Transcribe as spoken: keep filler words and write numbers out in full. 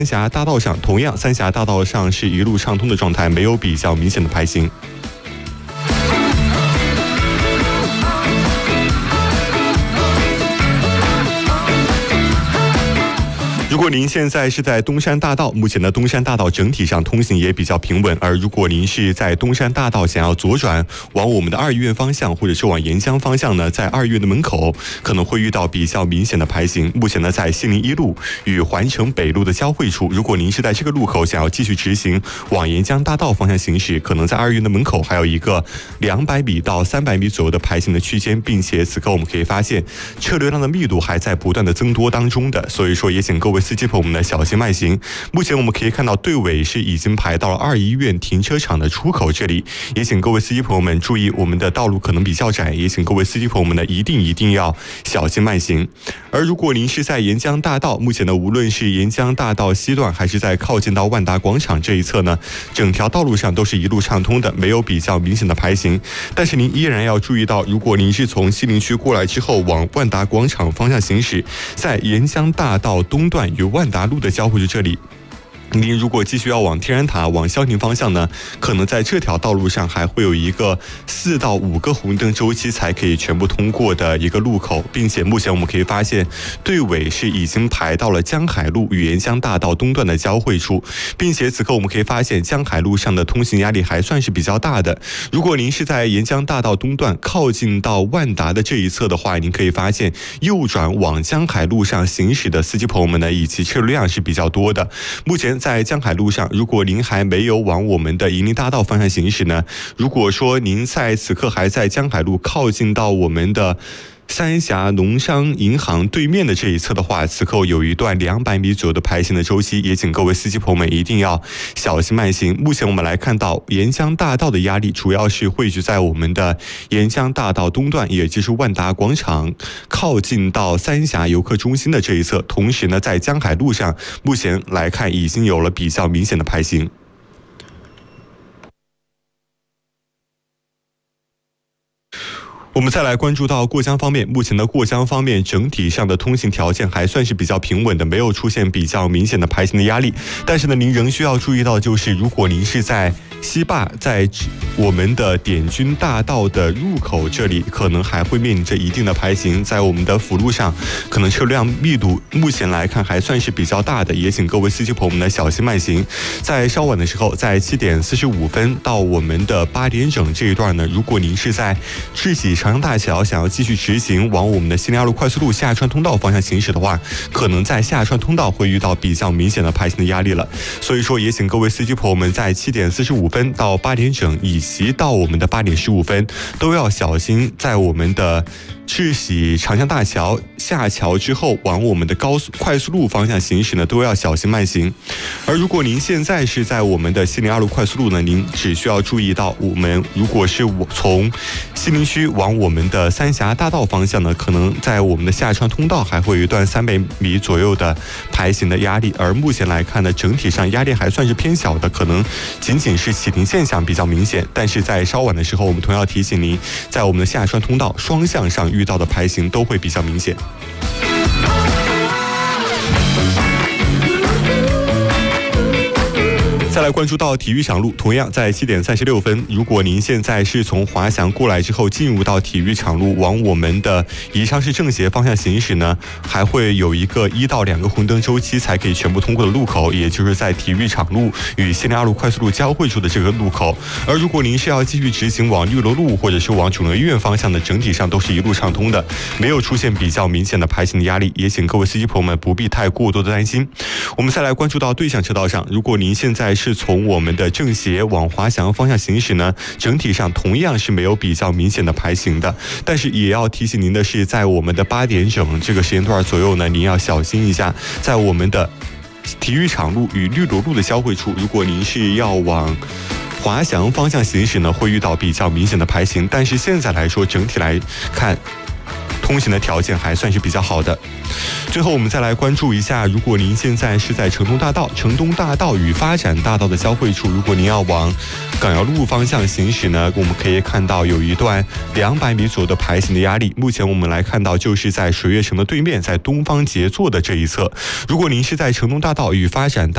三峡大道上，同样三峡大道上是一路畅通的状态，没有比较明显的排形。如果您现在是在东山大道，目前的东山大道整体上通行也比较平稳。而如果您是在东山大道想要左转往我们的二医院方向，或者是往沿江方向呢，在二医院的门口可能会遇到比较明显的排形。目前呢，在西宁一路与环城北路的交汇处，如果您是在这个路口想要继续直行往沿江大道方向行驶，可能在二医院的门口还有一个两百米到三百米左右的排形的区间，并且此刻我们可以发现车流量的密度还在不断的增多当中的，所以说也请各位司机朋友们呢小心慢行。目前我们可以看到队尾是已经排到了二医院停车场的出口这里，也请各位司机朋友们注意，我们的道路可能比较窄，也请各位司机朋友们呢一定一定要小心慢行。而如果您是在沿江大道，目前呢无论是沿江大道西段还是在靠近到万达广场这一侧呢，整条道路上都是一路畅通的，没有比较明显的排形。但是您依然要注意到，如果您是从西宁区过来之后往万达广场方向行驶，在沿江大道东段与万达路的交汇处这里，您如果继续要往天然塔往萧亭方向呢，可能在这条道路上还会有一个四到五个红灯周期才可以全部通过的一个路口，并且目前我们可以发现队尾是已经排到了江海路与沿江大道东段的交汇处，并且此刻我们可以发现江海路上的通行压力还算是比较大的。如果您是在沿江大道东段靠近到万达的这一侧的话，您可以发现右转往江海路上行驶的司机朋友们呢，以及车流量是比较多的。目前在江海路上，如果您还没有往我们的宜宁大道方向行驶呢，如果说您在此刻还在江海路靠近到我们的三峡农商银行对面的这一侧的话，此刻有一段两百米左右的排行的周期，也请各位司机朋友们一定要小心慢行。目前我们来看到沿江大道的压力主要是汇聚在我们的沿江大道东段，也就是万达广场靠近到三峡游客中心的这一侧，同时呢在江海路上目前来看已经有了比较明显的排行。我们再来关注到过江方面，目前的过江方面整体上的通行条件还算是比较平稳的，没有出现比较明显的排行的压力。但是呢，您仍需要注意到，就是如果您是在西坝，在我们的点军大道的入口这里，可能还会面临着一定的排行。在我们的辅路上，可能车辆密度目前来看还算是比较大的，也请各位司机朋友们呢小心慢行。在稍晚的时候，在七点四十五分到我们的八点整这一段呢，如果您是在智喜长江大桥想要继续直行往我们的西宁二路快速路下川通道方向行驶的话，可能在下川通道会遇到比较明显的排行的压力了。所以说也请各位司机朋友们在七点四十五分到八点整，以及到我们的八点十五分都要小心，在我们的智喜长江大桥下桥之后往我们的高速快速路方向行驶呢，都要小心慢行。而如果您现在是在我们的西宁二路快速路呢，您只需要注意到，我们如果是从西宁区往我们的三峡大道方向呢，可能在我们的下川通道还会有一段三百米左右的排行的压力。而目前来看呢，整体上压力还算是偏小的，可能仅仅是启停现象比较明显。但是在稍晚的时候，我们同样提醒您，在我们的下川通道双向上遇到的排行都会比较明显。再来关注到体育场路，同样在七点三十六分，如果您现在是从华翔过来之后进入到体育场路往我们的宜昌市政协方向行驶呢，还会有一个一到两个红灯周期才可以全部通过的路口，也就是在体育场路与西宁二路快速路交汇处的这个路口。而如果您是要继续直行往绿萝路或者是往肿瘤医院方向的，整体上都是一路畅通的，没有出现比较明显的排行的压力，也请各位司机朋友们不必太过多的担心。我们再来关注到对向车道上，如果您现在是从我们的政协往华翔方向行驶呢，整体上同样是没有比较明显的排行的。但是也要提醒您的是，在我们的八点整这个时间段左右呢，您要小心一下，在我们的体育场路与绿萝路的交汇处，如果您是要往华翔方向行驶呢，会遇到比较明显的排行。但是现在来说，整体来看， 通行的条件还算是比较好的。最后我们再来关注一下，如果您现在是在城东大道、城东大道与发展大道的交汇处，如果您要往港瑶路方向行驶呢，我们可以看到有一段两百米左右的排行的压力。目前我们来看到就是在水悦城的对面，在东方杰作的这一侧。如果您是在城东大道与发展大